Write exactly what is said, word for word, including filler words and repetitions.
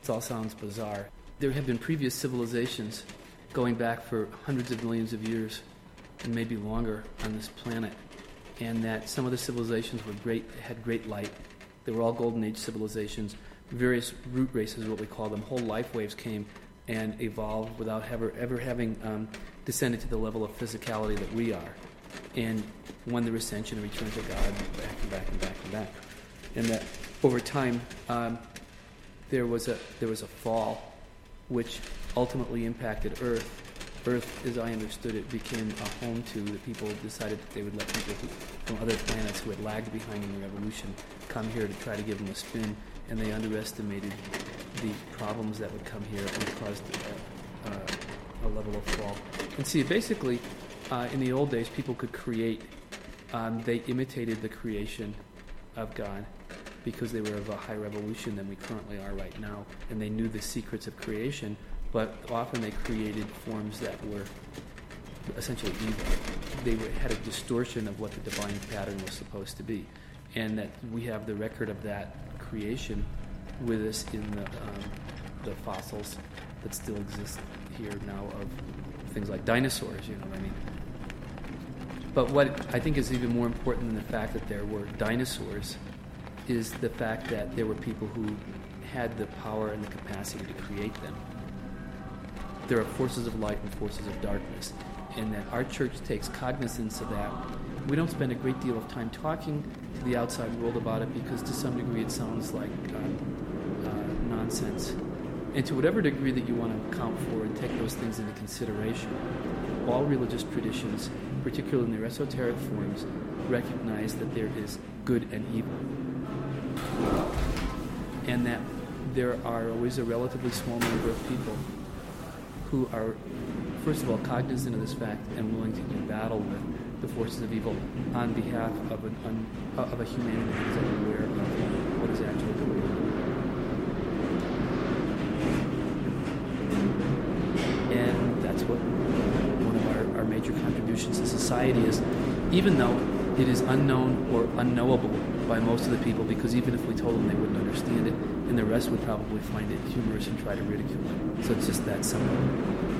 It all sounds bizarre. There have been previous civilizations going back for hundreds of millions of years and maybe longer on this planet, and that some of the civilizations were great, had great light. They were all Golden Age civilizations. Various root races, what we call them, whole life waves came and evolved without ever, ever having um, descended to the level of physicality that we are. And won their ascension and returned to God back and back and back and back. And that over time, um, there was a there was a fall, which ultimately impacted Earth. Earth, as I understood it, became a home to the people decided that they would let people who, from other planets who had lagged behind in the revolution come here to try to give them a spin, and they underestimated the problems that would come here and caused a, a, a level of fall. And see, basically, uh, in the old days, people could create. Um, they imitated the creation of God because they were of a higher evolution than we currently are right now, and they knew the secrets of creation, but often they created forms that were essentially evil. They were, had a distortion of what the divine pattern was supposed to be, and that we have the record of that creation with us in the, um, the fossils that still exist here now of things like dinosaurs, you know what I mean? But what I think is even more important than the fact that there were dinosaurs is the fact that there were people who had the power and the capacity to create them. There are forces of light and forces of darkness, and that our church takes cognizance of that. We don't spend a great deal of time talking to the outside world about it because to some degree it sounds like uh, uh, nonsense. And to whatever degree that you want to account for and take those things into consideration, all religious traditions, particularly in their esoteric forms, recognize that there is good and evil. And that there are always a relatively small number of people who are, first of all, cognizant of this fact and willing to do battle with the forces of evil on behalf of, an un, of a humanity that is unaware of what is actually going on. And that's what one of our, our major contributions to society is, even though it is unknown or unknowable by most of the people, because even if we told them, they wouldn't understand it, and the rest would probably find it humorous and try to ridicule it. So it's just that simple.